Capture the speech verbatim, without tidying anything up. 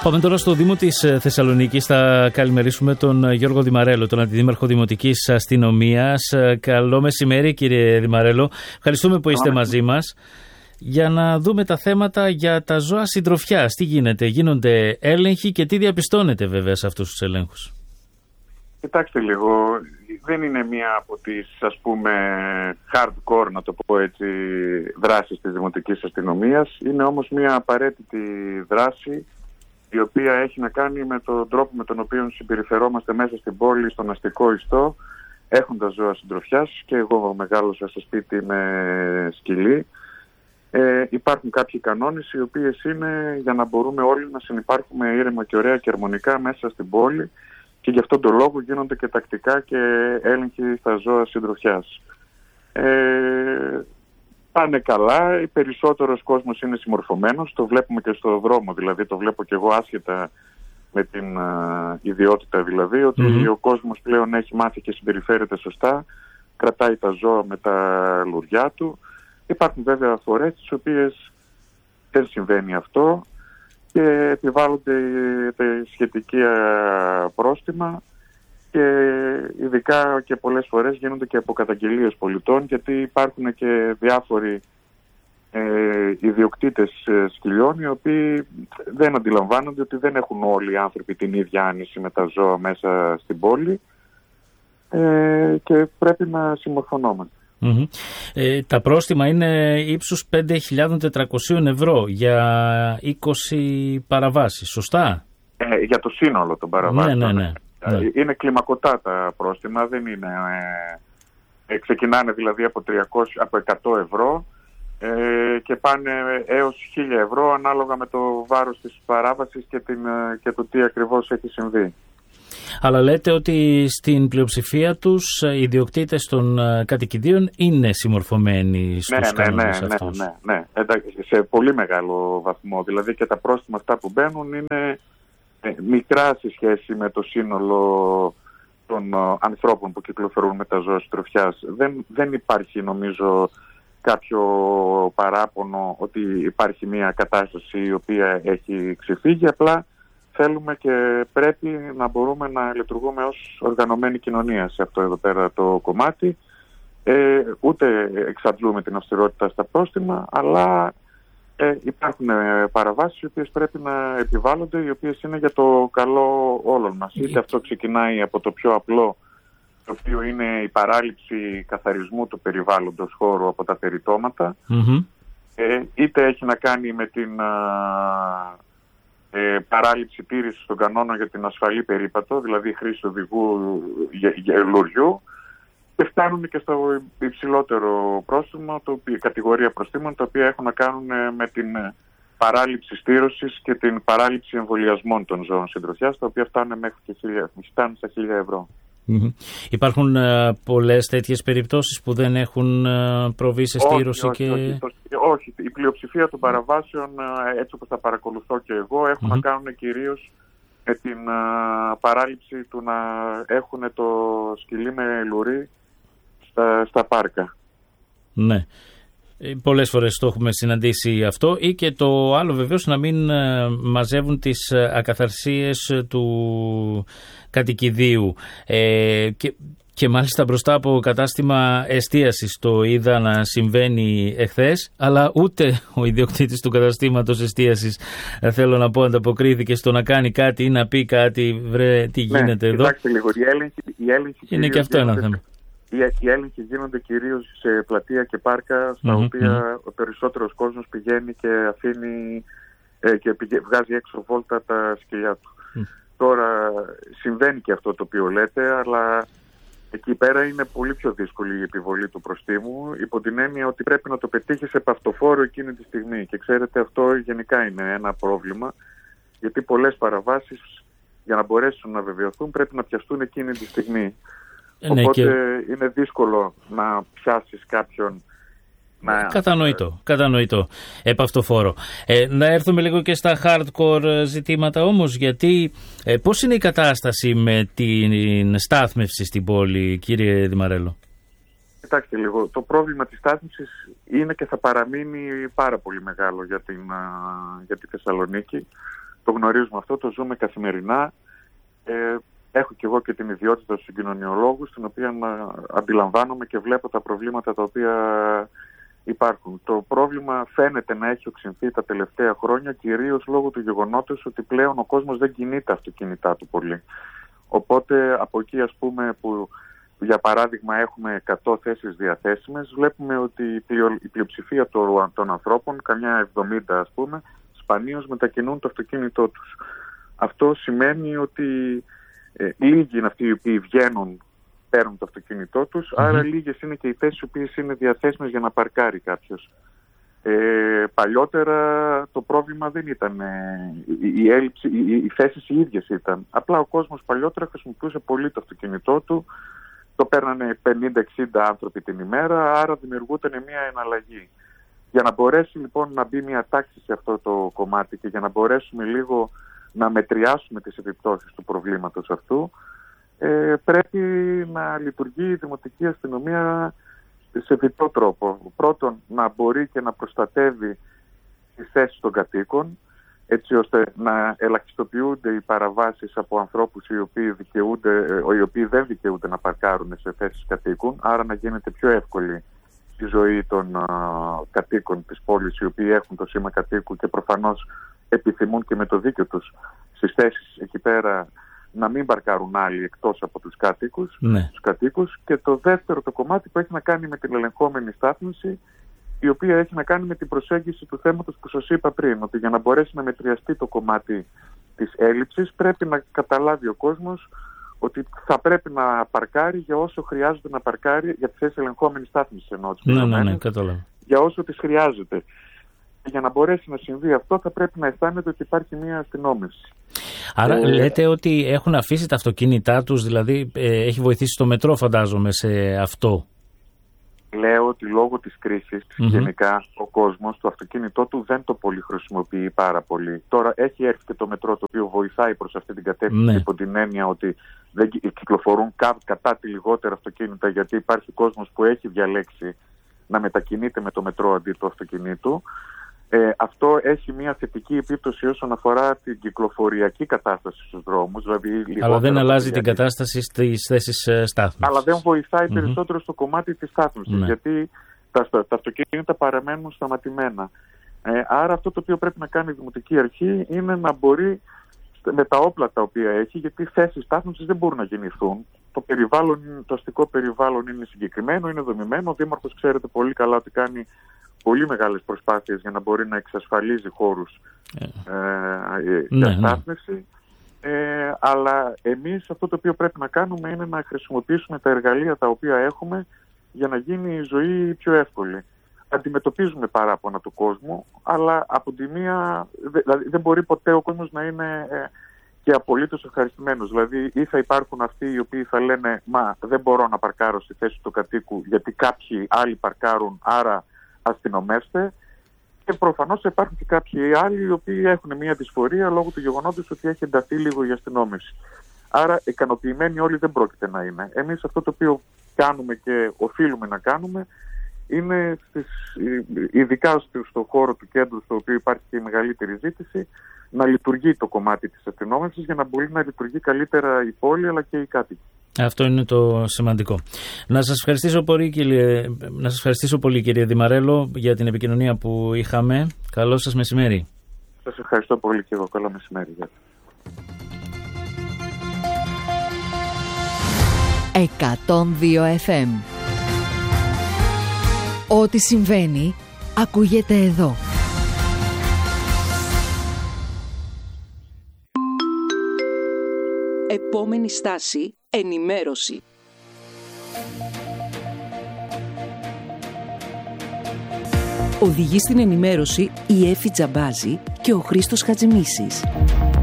Πάμε τώρα στο Δήμο της Θεσσαλονίκης. Θα καλημερίσουμε τον Γιώργο Δημαρέλο, τον Αντιδήμαρχο Δημοτικής Αστυνομίας. Καλό μεσημέρι, κύριε Δημαρέλο. Ευχαριστούμε που είστε μαζί μας. Για να δούμε τα θέματα για τα ζώα συντροφιάς. Τι γίνεται, γίνονται έλεγχοι και τι διαπιστώνετε βέβαια σε αυτούς τους ελέγχους? Κοιτάξτε λίγο, δεν είναι μία από τις, ας πούμε, hardcore, να το πω έτσι, δράσεις της Δημοτικής Αστυνομίας. Είναι όμως μία απαραίτητη δράση, η οποία έχει να κάνει με τον τρόπο με τον οποίο συμπεριφερόμαστε μέσα στην πόλη, στον αστικό ιστό, έχοντας ζώα συντροφιάς. Και εγώ μεγάλωσα σε σπίτι με σκυλί. Ε, υπάρχουν κάποιοι κανόνες οι οποίες είναι για να μπορούμε όλοι να συνυπάρχουμε ήρεμα και ωραία και αρμονικά μέσα στην πόλη, και γι' αυτόν τον λόγο γίνονται και τακτικά και έλεγχοι στα ζώα συντροφιάς. Ε, πάνε καλά, οι περισσότερος κόσμος είναι συμμορφωμένος, το βλέπουμε και στο δρόμο, δηλαδή το βλέπω και εγώ άσχετα με την α, ιδιότητα δηλαδή, ότι mm-hmm. ο κόσμος πλέον έχει μάθει και συμπεριφέρεται σωστά, κρατάει τα ζώα με τα λουριά του. Υπάρχουν βέβαια φορές τις οποίες δεν συμβαίνει αυτό και επιβάλλονται τα σχετική πρόστιμα, και ειδικά και πολλές φορές γίνονται και αποκαταγγελίες πολιτών, γιατί υπάρχουν και διάφοροι ε, ιδιοκτήτες σκυλιών οι οποίοι δεν αντιλαμβάνονται ότι δεν έχουν όλοι οι άνθρωποι την ίδια άνεση με τα ζώα μέσα στην πόλη, ε, και πρέπει να συμμορφωνόμαστε. Mm-hmm. Ε, τα πρόστιμα είναι ύψους πέντε χιλιάδες τετρακόσια ευρώ για είκοσι παραβάσεις, σωστά? Ε, για το σύνολο των παραβάσεων. Ναι, ναι, ναι. Ε, είναι κλιμακωτά τα πρόστιμα, δεν είναι... Ε, ε, ξεκινάνε δηλαδή από, τριακόσια, από εκατό ευρώ ε, και πάνε έως χίλια ευρώ ανάλογα με το βάρος της παράβασης και, την, και το τι ακριβώς έχει συμβεί. Αλλά λέτε ότι στην πλειοψηφία τους οι ιδιοκτήτες των κατοικιδίων είναι συμμορφωμένοι στους ναι, κανόνες ναι, ναι, αυτούς. Ναι, ναι, ναι. Εντάξει, σε πολύ μεγάλο βαθμό. Δηλαδή και τα πρόστιμα αυτά που μπαίνουν είναι ε, μικρά σε σχέση με το σύνολο των ε, ανθρώπων που κυκλοφορούν με τα ζώα συντροφιάς. Δεν, δεν υπάρχει, νομίζω, κάποιο παράπονο ότι υπάρχει μια κατάσταση η οποία έχει ξεφύγει. Απλά θέλουμε και πρέπει να μπορούμε να λειτουργούμε ως οργανωμένη κοινωνία σε αυτό εδώ πέρα το κομμάτι. Ε, ούτε εξαντλούμε την αυστηρότητα στα πρόστιμα, αλλά ε, υπάρχουν παραβάσεις οι οποίες πρέπει να επιβάλλονται, οι οποίες είναι για το καλό όλων μας. Είτε αυτό ξεκινάει από το πιο απλό, το οποίο είναι η παράληψη καθαρισμού του περιβάλλοντος χώρου από τα περιτώματα, mm-hmm. ε, είτε έχει να κάνει με την... Α, Ε, παράληψη τήρησης των κανόνων για την ασφαλή περίπατο, δηλαδή χρήση οδηγού λουριού, και φτάνουν και στο υψηλότερο πρόστιμο, το οποίο, κατηγορία προστίμων, τα οποία έχουν να κάνουν με την παράληψη στήρωσης και την παράληψη εμβολιασμών των ζώων συντροφιάς, τα οποία φτάνουν μέχρι και χίλια, φτάνουν στα χίλια ευρώ. Mm-hmm. Υπάρχουν uh, πολλές τέτοιες περιπτώσεις που δεν έχουν uh, προβεί σε στήρωση? Όχι, και... όχι, όχι, όχι. Η πλειοψηφία των παραβάσεων, uh, έτσι όπως τα παρακολουθώ και εγώ, έχουν mm-hmm. να κάνουν κυρίως με την uh, παράληψη του να έχουν το σκυλί με λουρί στα, στα πάρκα. Ναι. Πολλές φορές το έχουμε συναντήσει αυτό, ή και το άλλο βεβαίως, να μην μαζεύουν τις ακαθαρσίες του κατοικιδίου. Ε, και, και μάλιστα μπροστά από κατάστημα εστίασης το είδα να συμβαίνει εχθές, αλλά ούτε ο ιδιοκτήτης του καταστήματος εστίασης, θέλω να πω, ανταποκρίθηκε στο να κάνει κάτι ή να πει κάτι. Βρε, τι γίνεται, ναι, εδώ. Κοιτάξτε λίγο, η έλεγχη, η έλεγχη είναι και αυτό ένα θέμα. Οι έλεγχοι γίνονται κυρίως σε πλατεία και πάρκα, στα mm-hmm. οποία ο περισσότερος κόσμος πηγαίνει και αφήνει ε, και πηγα, βγάζει έξω βόλτα τα σκυλιά του. Mm. Τώρα συμβαίνει και αυτό το οποίο λέτε, αλλά εκεί πέρα είναι πολύ πιο δύσκολη η επιβολή του προστίμου, υπό την έννοια ότι πρέπει να το πετύχεις επαυτοφόρο εκείνη τη στιγμή. Και ξέρετε, αυτό γενικά είναι ένα πρόβλημα, γιατί πολλές παραβάσεις, για να μπορέσουν να βεβαιωθούν, πρέπει να πιαστούν εκείνη τη στιγμή. Οπότε ναι, και... είναι δύσκολο να πιάσεις κάποιον να... Κατανοητό, κατανοητό, επαυτοφόρο. Ε, να έρθουμε λίγο και στα hardcore ζητήματα όμως, γιατί ε, πώς είναι η κατάσταση με την στάθμευση στην πόλη, κύριε Δημαρέλο? Κοιτάξτε λίγο, το πρόβλημα της στάθμευσης είναι και θα παραμείνει πάρα πολύ μεγάλο για, την, για τη Θεσσαλονίκη. Το γνωρίζουμε αυτό, το ζούμε καθημερινά. Ε, έχω και εγώ και την ιδιότητα του συγκοινωνιολόγου, στην οποία αντιλαμβάνομαι και βλέπω τα προβλήματα τα οποία υπάρχουν. Το πρόβλημα φαίνεται να έχει οξυνθεί τα τελευταία χρόνια, κυρίως λόγω του γεγονότος ότι πλέον ο κόσμος δεν κινεί τα αυτοκίνητά του πολύ. Οπότε από εκεί, ας πούμε, που για παράδειγμα έχουμε εκατό θέσεις διαθέσιμες, βλέπουμε ότι η πλειοψηφία των ανθρώπων, καμιά εβδομήντα ας πούμε, σπανίως μετακινούν το αυτοκίνητό τους. Αυτό σημαίνει ότι ε, λίγοι είναι αυτοί οι οποίοι βγαίνουν, παίρνουν το αυτοκίνητό τους, mm-hmm. άρα λίγες είναι και οι θέσεις οι οποίες είναι διαθέσιμες για να παρκάρει κάποιος. Ε, παλιότερα το πρόβλημα δεν ήταν ε, η, η έλλειψη, οι, οι θέσεις οι ίδιες ήταν. Απλά ο κόσμος παλιότερα χρησιμοποιούσε πολύ το αυτοκίνητό του, το παίρνανε πενήντα εξήντα άνθρωποι την ημέρα, άρα δημιουργούταν μια εναλλαγή. Για να μπορέσει λοιπόν να μπει μια τάξη σε αυτό το κομμάτι και για να μπορέσουμε λίγο να μετριάσουμε τις επιπτώσεις του προβλήματος αυτού, ε, πρέπει να λειτουργεί η Δημοτική Αστυνομία σε διτό τρόπο. Πρώτον, να μπορεί και να προστατεύει τις θέσεις των κατοίκων, έτσι ώστε να ελαχιστοποιούνται οι παραβάσεις από ανθρώπους οι οποίοι, δικαιούνται, οι οποίοι δεν δικαιούνται να παρκάρουν σε θέσεις κατοίκων, άρα να γίνεται πιο εύκολη η ζωή των α, κατοίκων της πόλης, οι οποίοι έχουν το σήμα κατοίκου και προφανώς επιθυμούν και με το δίκιο τους στις θέσεις εκεί πέρα να μην παρκάρουν άλλοι εκτός από τους κατοίκους, ναι. τους κατοίκους. Και το δεύτερο το κομμάτι που έχει να κάνει με την ελεγχόμενη στάθμιση, η οποία έχει να κάνει με την προσέγγιση του θέματος που σας είπα πριν, ότι για να μπορέσει να μετριαστεί το κομμάτι της έλλειψης πρέπει να καταλάβει ο κόσμος ότι θα πρέπει να παρκάρει για όσο χρειάζεται να παρκάρει, για τις θέσεις ελεγχόμενης στάθμισης εννοώ. Ναι, ναι, ναι, κατάλαβα. Για όσο τις χρειάζεται. Για να μπορέσει να συμβεί αυτό θα πρέπει να αισθάνεται ότι υπάρχει μια αστυνόμευση. Άρα ε, λέτε ότι έχουν αφήσει τα αυτοκίνητά τους, δηλαδή ε, έχει βοηθήσει το μετρό φαντάζομαι σε αυτό. Λέω ότι λόγω της κρίσης mm-hmm. γενικά ο κόσμος το αυτοκίνητό του δεν το πολύ χρησιμοποιεί πάρα πολύ. Τώρα έχει έρθει και το μετρό το οποίο βοηθάει προς αυτή την κατεύθυνση, ναι. υπό την έννοια ότι δεν κυκλοφορούν κα, κατά τη λιγότερα αυτοκίνητα, γιατί υπάρχει κόσμος που έχει διαλέξει να μετακινείται με το μετρό αντί του αυτοκινήτου. Ε, αυτό έχει μια θετική επίπτωση όσον αφορά την κυκλοφοριακή κατάσταση στους δρόμους. Δηλαδή αλλά δεν αλλάζει την κατάσταση στις θέσεις στάθμισης. Αλλά δεν βοηθάει mm-hmm. περισσότερο στο κομμάτι της στάθμισης, ναι. γιατί τα, τα, τα αυτοκίνητα παραμένουν σταματημένα. Ε, άρα αυτό το οποίο πρέπει να κάνει η Δημοτική Αρχή είναι να μπορεί με τα όπλα τα οποία έχει, γιατί θέσεις στάθμισης δεν μπορούν να γεννηθούν. Το περιβάλλον, το αστικό περιβάλλον είναι συγκεκριμένο, είναι δομημένο. Ο Δήμαρχος ξέρετε πολύ καλά ότι κάνει πολύ μεγάλες προσπάθειες για να μπορεί να εξασφαλίζει χώρους ε, ε, για ναι, στάθμιση. Ναι. Ε, αλλά εμείς αυτό το οποίο πρέπει να κάνουμε είναι να χρησιμοποιήσουμε τα εργαλεία τα οποία έχουμε για να γίνει η ζωή πιο εύκολη. Αντιμετωπίζουμε παράπονα του κόσμου, αλλά από τη μία δηλαδή, δεν μπορεί ποτέ ο κόσμος να είναι ε, και απολύτως ευχαριστημένος. Δηλαδή ή θα υπάρχουν αυτοί οι οποίοι θα λένε «Μα δεν μπορώ να παρκάρω στη θέση του κατοίκου γιατί κάποιοι άλλοι παρκάρουν, άρα αστυνομεύστε», και προφανώς θα υπάρχουν και κάποιοι άλλοι οι οποίοι έχουν μια δυσφορία λόγω του γεγονότος ότι έχει ενταθεί λίγο η αστυνόμευση. Άρα ικανοποιημένοι όλοι δεν πρόκειται να είναι. Εμείς αυτό το οποίο κάνουμε και οφείλουμε να κάνουμε είναι στις, ειδικά στο χώρο του κέντρου, στο οποίο υπάρχει και η μεγαλύτερη ζήτηση, να λειτουργεί το κομμάτι της αστυνόμευσης για να μπορεί να λειτουργεί καλύτερα η πόλη αλλά και οι κάτοικοι. Αυτό είναι το σημαντικό. Να σας ευχαριστήσω πολύ, κύριε, να σας ευχαριστήσω πολύ, κύριε Δημαρέλο, για την επικοινωνία που είχαμε. Καλό σας μεσημέρι. Σας ευχαριστώ πολύ και εγώ. Καλό μεσημέρι. εκατόν δύο εφ εμ. Ό,τι συμβαίνει ακούγεται εδώ. Επόμενη στάση, ενημέρωση. Οδηγεί στην ενημέρωση η Έφη Τζαμπάζη και ο Χρήστος Χατζημίσης.